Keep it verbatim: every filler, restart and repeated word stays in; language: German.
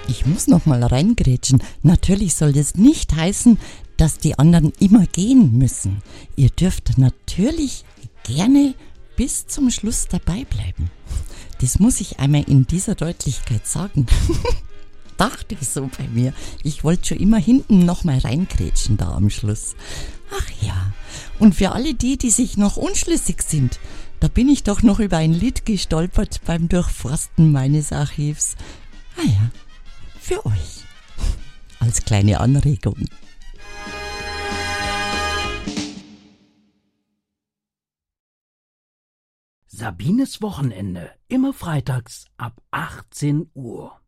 Ich muss noch mal reingrätschen. Natürlich soll das nicht heißen, dass die anderen immer gehen müssen. Ihr dürft natürlich gerne bis zum Schluss dabei bleiben. Das muss ich einmal in dieser Deutlichkeit sagen. Dachte ich so bei mir. Ich wollte schon immer hinten noch mal reingrätschen da am Schluss. Ach ja, und für alle die, die sich noch unschlüssig sind, da bin ich doch noch über ein Lied gestolpert beim Durchforsten meines Archivs. Ah ja, für euch. Als kleine Anregung. Sabines Wochenende, immer freitags ab achtzehn Uhr.